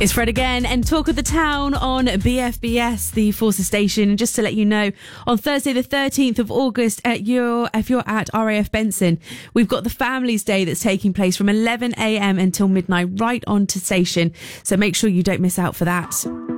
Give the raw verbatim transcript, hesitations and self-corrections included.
It's Fred again and Talk of the Town on B F B S, the Forces station. And just to let you know, on Thursday the thirteenth of August, at your, if you're at R A F Benson, we've got the Families Day that's taking place from eleven a.m. until midnight right on to station. So make sure you don't miss out for that.